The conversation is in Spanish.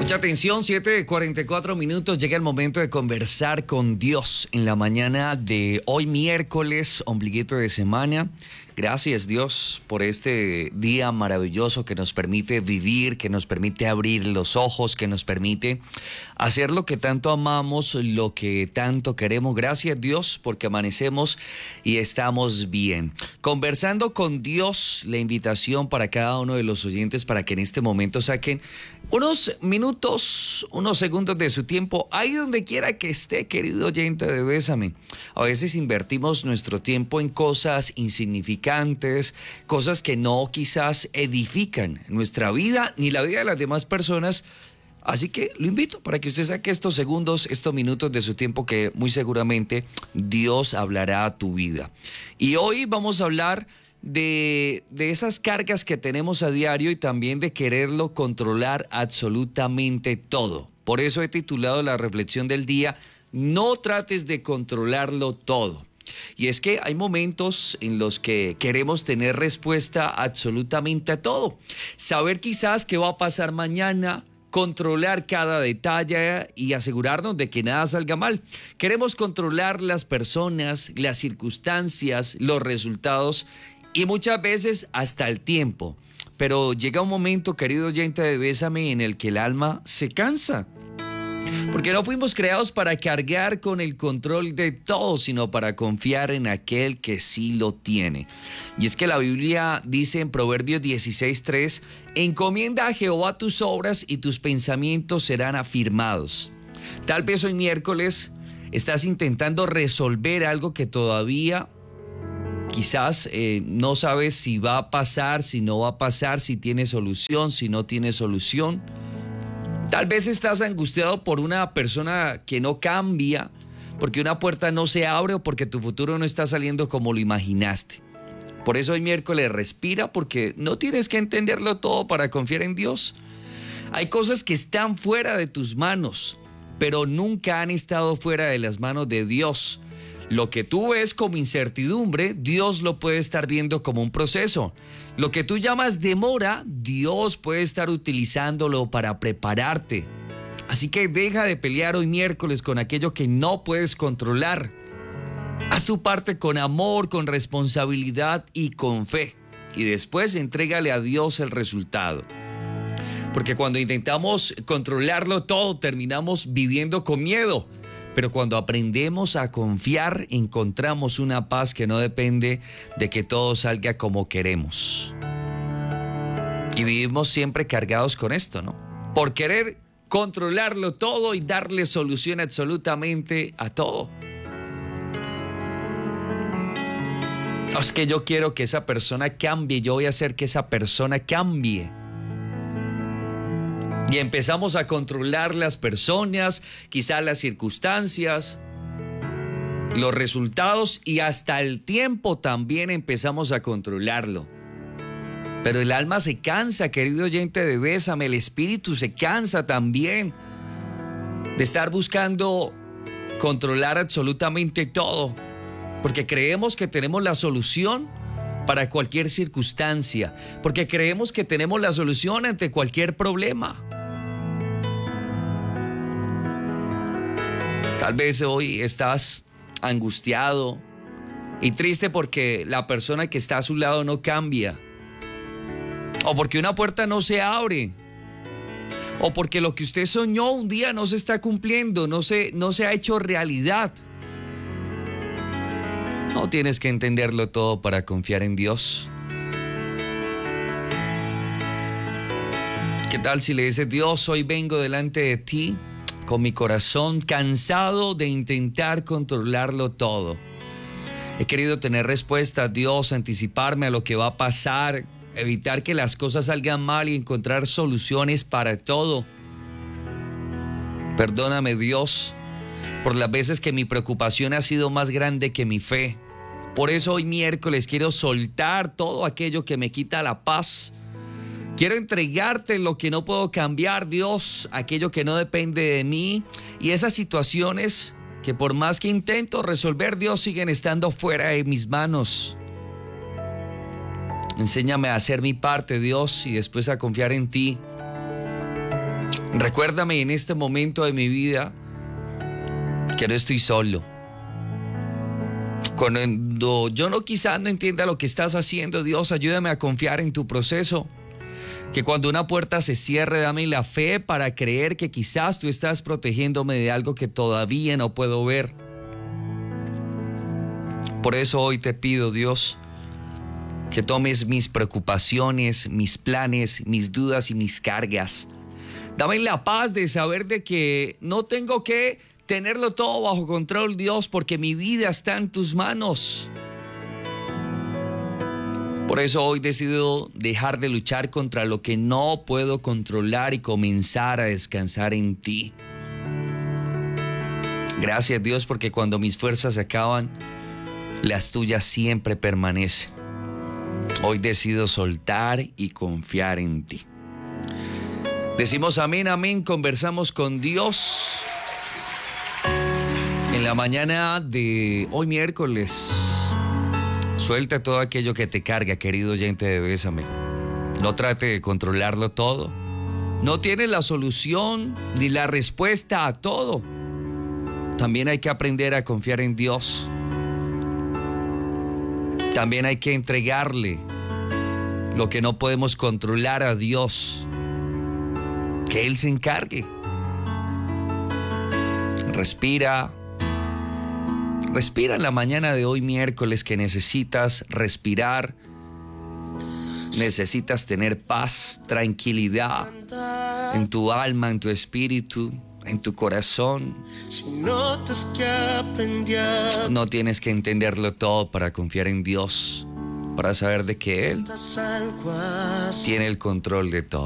Mucha atención, 7:44. Llega el momento de conversar con Dios en la mañana de hoy miércoles, ombliguito de semana. Gracias, Dios, por este día maravilloso que nos permite vivir, que nos permite abrir los ojos, que nos permite hacer lo que tanto amamos, lo que tanto queremos. Gracias, Dios, porque amanecemos y estamos bien. Conversando con Dios, la invitación para cada uno de los oyentes para que en este momento saquen unos minutos, unos segundos de su tiempo, ahí donde quiera que esté, querido oyente de Bésame. A veces invertimos nuestro tiempo en cosas insignificantes, cosas que no quizás edifican nuestra vida ni la vida de las demás personas. Así que lo invito para que usted saque estos segundos, estos minutos de su tiempo que muy seguramente Dios hablará a tu vida. Y hoy vamos a hablar de esas cargas que tenemos a diario y también de quererlo controlar absolutamente todo. Por eso he titulado la reflexión del día, no trates de controlarlo todo. Y es que hay momentos en los que queremos tener respuesta absolutamente a todo. Saber quizás qué va a pasar mañana, controlar cada detalle y asegurarnos de que nada salga mal. Queremos controlar las personas, las circunstancias, los resultados y muchas veces hasta el tiempo. Pero llega un momento, querido oyente de Bésame, en el que el alma se cansa. Porque no fuimos creados para cargar con el control de todo, sino para confiar en aquel que sí lo tiene. Y es que la Biblia dice en Proverbios 16:3, encomienda a Jehová tus obras y tus pensamientos serán afirmados. Tal vez hoy miércoles estás intentando resolver algo que todavía quizás no sabes si va a pasar, si no va a pasar, si tiene solución, si no tiene solución. Tal vez estás angustiado por una persona que no cambia, porque una puerta no se abre o porque tu futuro no está saliendo como lo imaginaste. Por eso hoy miércoles respira, porque no tienes que entenderlo todo para confiar en Dios. Hay cosas que están fuera de tus manos, pero nunca han estado fuera de las manos de Dios. Lo que tú ves como incertidumbre, Dios lo puede estar viendo como un proceso. Lo que tú llamas demora, Dios puede estar utilizándolo para prepararte. Así que deja de pelear hoy miércoles con aquello que no puedes controlar. Haz tu parte con amor, con responsabilidad y con fe. Y después entrégale a Dios el resultado. Porque cuando intentamos controlarlo todo, terminamos viviendo con miedo. Pero cuando aprendemos a confiar, encontramos una paz que no depende de que todo salga como queremos. Y vivimos siempre cargados con esto, ¿no? Por querer controlarlo todo y darle solución absolutamente a todo. Es que yo quiero que esa persona cambie, yo voy a hacer que esa persona cambie. Y empezamos a controlar las personas, quizás las circunstancias, los resultados y hasta el tiempo también empezamos a controlarlo. Pero el alma se cansa, querido oyente de Bésame, el espíritu se cansa también de estar buscando controlar absolutamente todo, porque creemos que tenemos la solución para cualquier circunstancia, porque creemos que tenemos la solución ante cualquier problema. Tal vez hoy estás angustiado y triste porque la persona que está a su lado no cambia, o porque una puerta no se abre, o porque lo que usted soñó un día no se está cumpliendo, no se ha hecho realidad. No tienes que entenderlo todo para confiar en Dios. ¿Qué tal si le dices, Dios, hoy vengo delante de ti con mi corazón cansado de intentar controlarlo todo? He querido tener respuestas, Dios, anticiparme a lo que va a pasar, evitar que las cosas salgan mal y encontrar soluciones para todo. Perdóname, Dios, por las veces que mi preocupación ha sido más grande que mi fe. Por eso hoy miércoles quiero soltar todo aquello que me quita la paz. Quiero entregarte lo que no puedo cambiar, Dios, aquello que no depende de mí y esas situaciones que por más que intento resolver, Dios, siguen estando fuera de mis manos. Enséñame a hacer mi parte, Dios, y después a confiar en ti. Recuérdame en este momento de mi vida que no estoy solo. Cuando yo quizás no entienda lo que estás haciendo, Dios, ayúdame a confiar en tu proceso. Que cuando una puerta se cierre, dame la fe para creer que quizás tú estás protegiéndome de algo que todavía no puedo ver. Por eso hoy te pido, Dios, que tomes mis preocupaciones, mis planes, mis dudas y mis cargas. Dame la paz de saber de que no tengo que tenerlo todo bajo control, Dios, porque mi vida está en tus manos. Por eso hoy decido dejar de luchar contra lo que no puedo controlar y comenzar a descansar en ti. Gracias, Dios, porque cuando mis fuerzas se acaban, las tuyas siempre permanecen. Hoy decido soltar y confiar en ti. Decimos amén, amén, conversamos con Dios. En la mañana de hoy miércoles, suelta todo aquello que te carga, querido oyente de Bésame. No trate de controlarlo todo. No tiene la solución ni la respuesta a todo. También hay que aprender a confiar en Dios. También hay que entregarle lo que no podemos controlar a Dios. Que Él se encargue. Respira. Respira en la mañana de hoy miércoles que necesitas respirar. Necesitas tener paz, tranquilidad en tu alma, en tu espíritu, en tu corazón. No tienes que entenderlo todo para confiar en Dios, para saber de que Él tiene el control de todo.